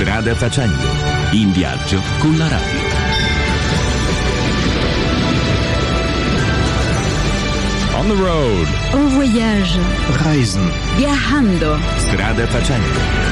Strada facendo, in viaggio con la radio. On the road. En voyage. Reisen. Viajando. Strada facendo.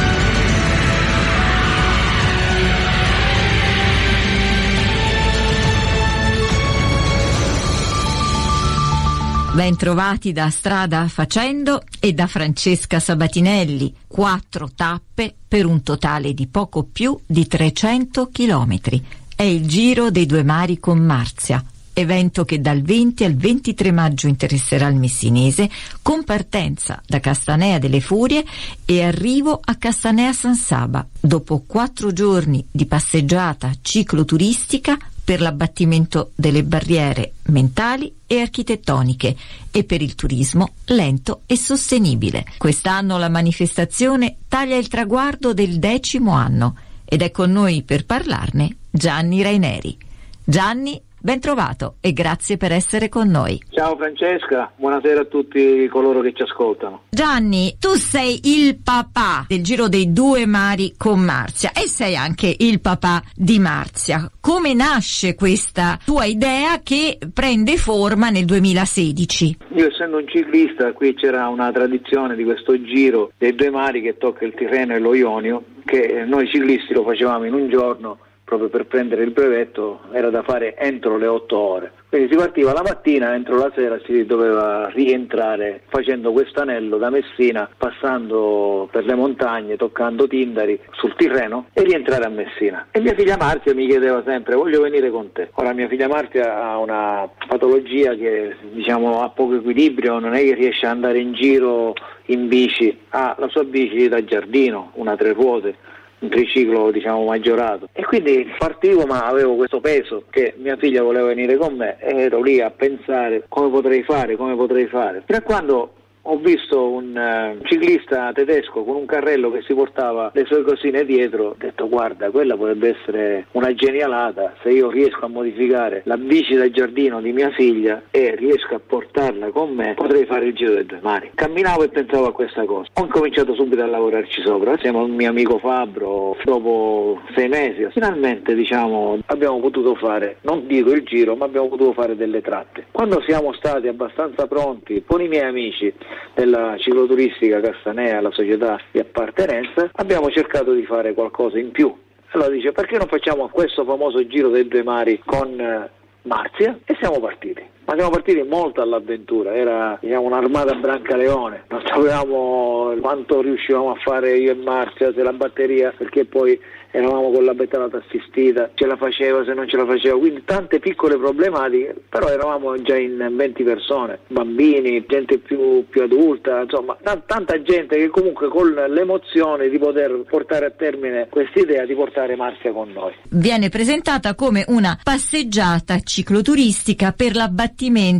Ben trovati da Strada Facendo e da Francesca Sabatinelli. 4 tappe per un totale di poco più di 300 chilometri. È il Giro dei Due Mari con Marzia, evento che dal 20 al 23 maggio interesserà il messinese, con partenza da Castanea delle Furie e arrivo a Castanea San Saba, dopo 4 giorni di passeggiata cicloturistica per l'abbattimento delle barriere mentali e architettoniche e per il turismo lento e sostenibile. Quest'anno la manifestazione taglia il traguardo del 10° anno ed è con noi per parlarne Gianni Raineri. Gianni, ben trovato e grazie per essere con noi. Ciao Francesca, buonasera a tutti coloro che ci ascoltano. Gianni, tu sei il papà del Giro dei Due Mari con Marzia e sei anche il papà di Marzia. Come nasce questa tua idea che prende forma nel 2016? Io essendo un ciclista, qui c'era una tradizione di questo Giro dei Due Mari che tocca il Tirreno e lo Ionio, che noi ciclisti lo facevamo in un giorno. Proprio per prendere il brevetto era da fare entro le 8 ore. Quindi si partiva la mattina, entro la sera si doveva rientrare facendo questo anello da Messina, passando per le montagne, toccando Tindari sul Tirreno e rientrare a Messina. E mia figlia Marzia mi chiedeva sempre: voglio venire con te. Ora mia figlia Marzia ha una patologia che ha poco equilibrio, non è che riesce ad andare in giro in bici, ha la sua bici da giardino, una 3 ruote. Un triciclo maggiorato, e quindi partivo, ma avevo questo peso che mia figlia voleva venire con me e ero lì a pensare come potrei fare, fino a quando ho visto un ciclista tedesco con un carrello che si portava le sue cosine dietro. Ho detto: guarda, quella potrebbe essere una genialata se io riesco a modificare la bici da giardino di mia figlia e riesco a portarla con me, potrei fare il Giro dei Due Mari. Camminavo e pensavo a questa cosa. Ho cominciato subito a lavorarci sopra assieme al mio amico Fabbro. Dopo 6 mesi finalmente abbiamo potuto fare, non dico il giro, ma abbiamo potuto fare delle tratte. Quando siamo stati abbastanza pronti con i miei amici della cicloturistica Castanea, la società di appartenenza, abbiamo cercato di fare qualcosa in più. Allora dice: perché non facciamo questo famoso Giro dei Due Mari con Marzia? E siamo partiti. Ma siamo partiti molto all'avventura, era un'armata Brancaleone, non sapevamo quanto riuscivamo a fare io e Marzia, se la batteria, perché poi eravamo con la pedalata assistita, ce la faceva, se non ce la faceva, quindi tante piccole problematiche, però eravamo già in 20 persone, bambini, gente più adulta, insomma tanta gente che comunque con l'emozione di poter portare a termine quest'idea di portare Marzia con noi. Viene presentata come una passeggiata cicloturistica per l'abbattimento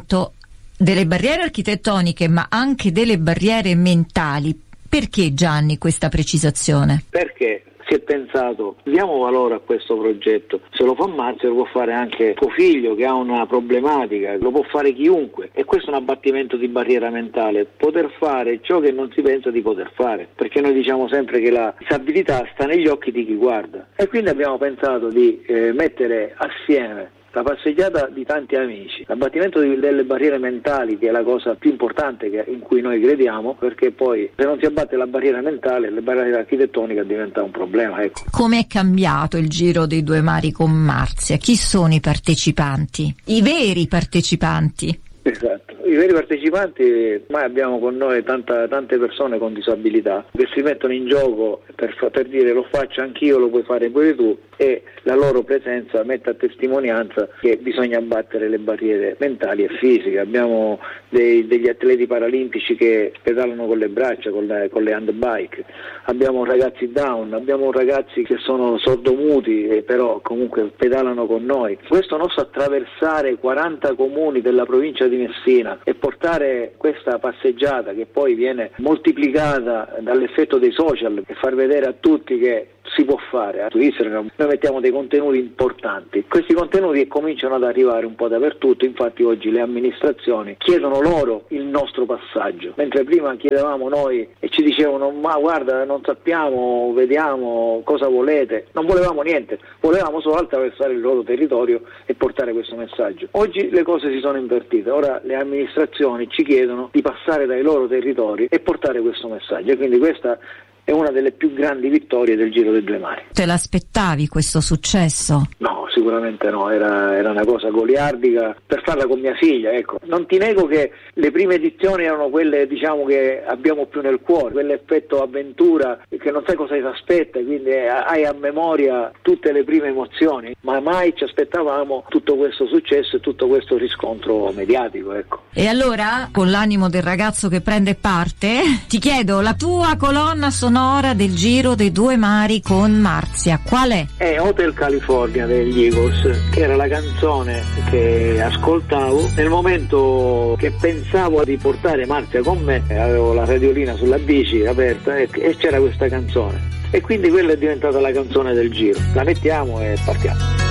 delle barriere architettoniche ma anche delle barriere mentali. Perché, Gianni, questa precisazione? Perché si è pensato: diamo valore a questo progetto, se lo fa Marzia lo può fare anche tuo figlio che ha una problematica, lo può fare chiunque, e questo è un abbattimento di barriera mentale, poter fare ciò che non si pensa di poter fare, perché noi diciamo sempre che la disabilità sta negli occhi di chi guarda, e quindi abbiamo pensato di mettere assieme la passeggiata di tanti amici, l'abbattimento delle barriere mentali, che è la cosa più importante in cui noi crediamo, perché poi se non si abbatte la barriera mentale, la barriera architettonica diventa un problema. Ecco. Come è cambiato il Giro dei Due Mari con Marzia? Chi sono i partecipanti? I veri partecipanti? Esatto, i veri partecipanti. Ormai abbiamo con noi tante persone con disabilità che si mettono in gioco per dire: lo faccio anch'io, lo puoi fare pure tu, e la loro presenza mette a testimonianza che bisogna abbattere le barriere mentali e fisiche. Abbiamo degli atleti paralimpici che pedalano con le braccia, con le handbike, abbiamo ragazzi down, abbiamo ragazzi che sono sordomuti e però comunque pedalano con noi. Questo nostro attraversare 40 comuni della provincia di Messina e portare questa passeggiata, che poi viene moltiplicata dall'effetto dei social, e far vedere a tutti che si può fare. Su Instagram noi mettiamo dei contenuti importanti, questi contenuti cominciano ad arrivare un po' dappertutto, infatti oggi le amministrazioni chiedono loro il nostro passaggio, mentre prima chiedevamo noi e ci dicevano ma guarda non sappiamo, vediamo cosa volete, non volevamo niente, volevamo solo attraversare il loro territorio e portare questo messaggio. Oggi le cose si sono invertite, ora le amministrazioni ci chiedono di passare dai loro territori e portare questo messaggio, e quindi questa è una delle più grandi vittorie del Giro dei Due Mari. Te l'aspettavi questo successo? No, sicuramente no, era una cosa goliardica per farla con mia figlia, ecco. Non ti nego che le prime edizioni erano quelle, diciamo, che abbiamo più nel cuore, quell'effetto avventura che non sai cosa ti aspetta, quindi hai a memoria tutte le prime emozioni, ma mai ci aspettavamo tutto questo successo e tutto questo riscontro mediatico, ecco. E allora, con l'animo del ragazzo che prende parte, ti chiedo la tua colonna sonora del Giro dei Due Mari con Marzia, qual è? È Hotel California degli Eagles, che era la canzone che ascoltavo nel momento che pensavo di portare Marzia con me. Avevo la radiolina sulla bici aperta e c'era questa canzone, e quindi quella è diventata la canzone del Giro. La mettiamo e partiamo.